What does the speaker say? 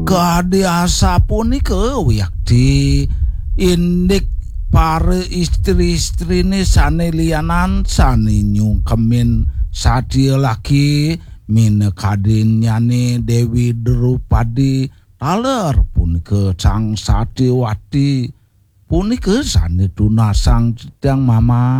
Kadiasa punika wiyakti indik para istri-istrine sane liyanan sane nyungkemin sadya lagi minekadin nyane Dewi Drupadi taler punika sang Satyawati punika sane tunasang sedang mama